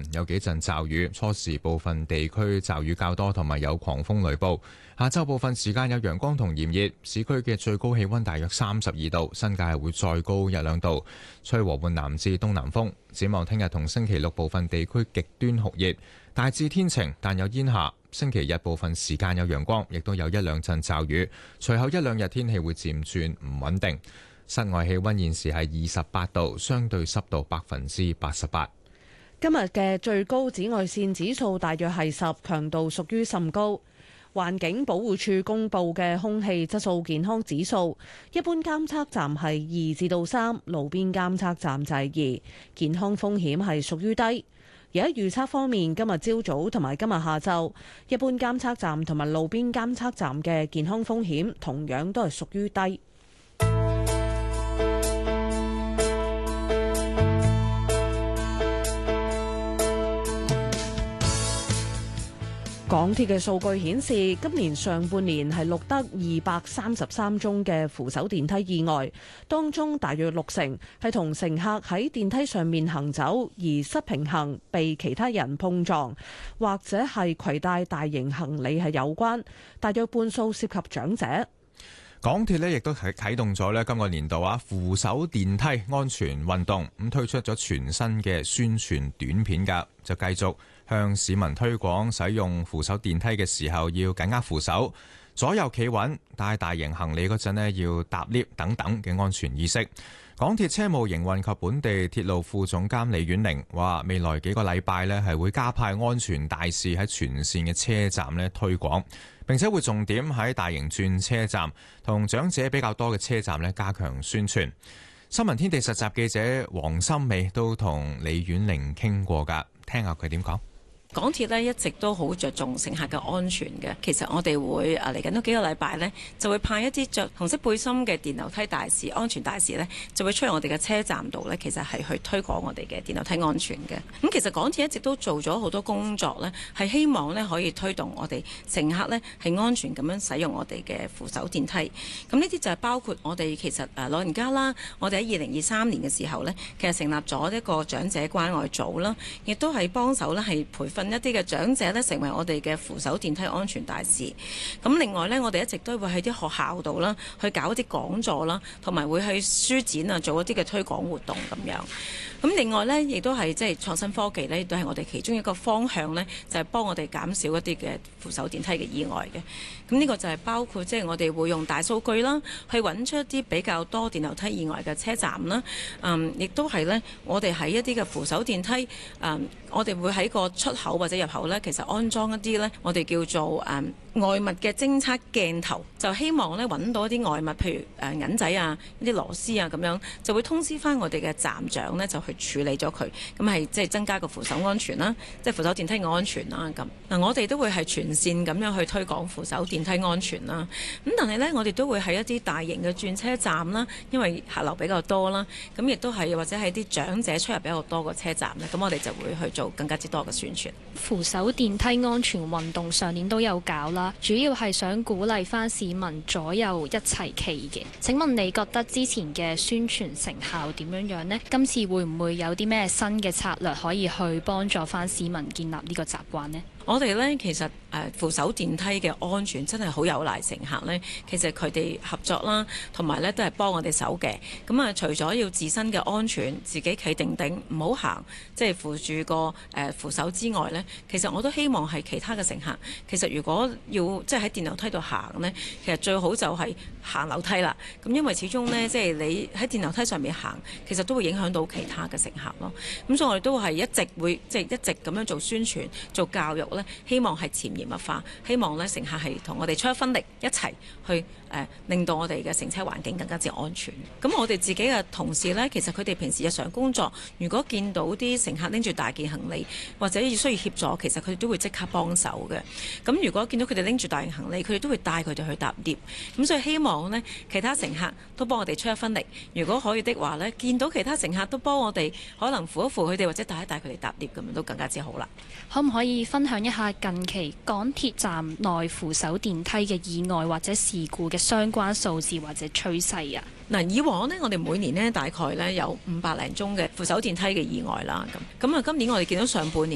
有幾陣驟雨，初時部分地區驟雨較多，同埋有狂風雷暴。下晝部分時間有陽光同炎熱，市區嘅最高氣溫大約32度，新界係會再高1-2度，吹和緩南至東南風。展望聽日同星期六部分地區極端酷熱，大致天晴，但有煙霞。星期日部分時間有陽光，亦都有1-2陣驟雨，隨後1-2日天氣會漸轉唔穩定。室外氣溫現時係28度，相對濕度88%。 今日嘅最高紫外線指數大約係10，強度屬於甚高。環境保護署公布嘅空氣質素健康指數，一般監測站係2至3，路邊監測站就係2，健康風險係屬於低。而喺預測方面，今日朝早同埋今日下晝，一般監測站同埋路邊監測站嘅健康風險同樣都係屬於低。港鐵嘅數據顯示，今年上半年係錄得233宗嘅扶手電梯意外，當中大約60%係同乘客喺電梯上面行走而失平衡，被其他人碰撞，或者係攜帶大型行李係有關，大約半數涉及長者。 港鐵呢亦都啟動咗今個年度扶手電梯安全運動，咁推出咗全新嘅宣傳短片㗎，就繼續向市民推廣使用扶手電梯嘅時候要緊握扶手、左右企穩、帶大型行李嗰陣呢要搭 lift 等等嘅安全意識。港鐵車務營運及本地鐵路副總監李婉玲話：未來幾個禮拜呢係會加派安全大使喺全線嘅車站呢推廣，並且會重點喺大型轉車站同長者比較多嘅車站呢加強宣傳。新聞天地實習記者黃心美都同李婉玲傾過㗎，聽下佢點講。 港鐵呢一直都好着重乘客嘅安全嘅，其實我哋會嚟緊都幾個禮拜呢，就會派一啲着紅色背心嘅電樓梯大使、安全大使呢，就會出嚟我哋嘅車站度呢，其實係去推廣我哋嘅電樓梯安全嘅。咁其實港鐵一直都做咗好多工作呢，係希望呢可以推動我哋乘客呢係安全咁樣使用我哋嘅扶手電梯。咁呢啲就係包括我哋其實老人家啦，我哋喺2023年嘅時候呢，其實成立咗一個長者關愛組啦，亦都係幫手呢係培訓一啲嘅長者咧，成為我哋嘅扶手電梯安全大使。咁另外呢，我哋一直都會喺啲學校度啦，去搞一啲講座啦，同埋會去書展啊，做一啲嘅推廣活動咁樣。咁另外呢，亦都係即係創新科技呢，都係我哋其中一個方向呢，就係幫我哋減少一啲嘅扶手電梯嘅意外嘅。咁呢個就係包括即係我哋會用大數據啦，去揾出一啲比較多電樓梯意外嘅車站啦。亦都係呢，我哋喺一啲嘅扶手電梯，我哋會喺個出口或者入口呢，其實安裝一啲呢，我哋叫做外物嘅偵測鏡頭，就希望呢揾到一啲外物，譬如銀仔啊、一啲螺絲啊咁樣，就會通知翻我哋嘅站長呢，就去處理咗佢。咁係即係增加個扶手安全啦，即係扶手電梯嘅安全啦。咁嗱，我哋都會係全線咁樣去推廣扶手電梯安全啦。咁但係呢，我哋都會喺一啲大型嘅轉車站啦，因為客流比較多啦，咁亦都係或者係啲長者出入比較多嘅車站呢，咁我哋就會去做更加之多嘅宣傳。 扶手電梯安全運動上年都有搞啦，主要係想鼓勵翻市民左右一齊企嘅。請問你覺得之前嘅宣傳成效點樣呢？今次會唔會有啲咩新嘅策略可以去幫助翻市民建立呢個習慣呢？ 我哋呢，其實扶手電梯嘅安全真係好有賴乘客呢。其實佢哋合作啦，同埋呢都係幫我哋手嘅。咁除咗要自身嘅安全，自己企定定，唔好行，即係扶住個扶手之外呢，其實我都希望係其他嘅乘客。其實如果要即係喺電樓梯度行呢，其實最好就係行樓梯啦。咁因為始終呢，即係你喺電樓梯上面行，其實都會影響到其他嘅乘客咯。咁所以我哋都係一直會即係一直咁樣做宣傳、做教育。希望係潛移默化，希望咧乘客係同我哋出一分力，一齊去令到我哋嘅乘車環境更加之安全。咁我哋自己嘅同事呢，其實佢哋平時日常工作，如果見到啲乘客拎住大件行李或者需要協助，其實佢哋都會即刻幫手嘅。咁如果見到佢哋拎住大型行李，佢哋都會帶佢哋去搭 lift。咁所以希望呢，其他乘客都幫我哋出一分力。如果可以的話呢，見到其他乘客都幫我哋，可能扶一扶佢哋或者帶一帶佢哋搭 lift，咁樣都更加之好啦。 可唔可以分享一下近期港鐵站內扶手電梯嘅意外或者事故嘅相關數字或者趨勢啊？ 嗱，以往呢，我哋每年呢大概呢有500零宗嘅扶手電梯嘅意外啦。咁今年我哋見到上半年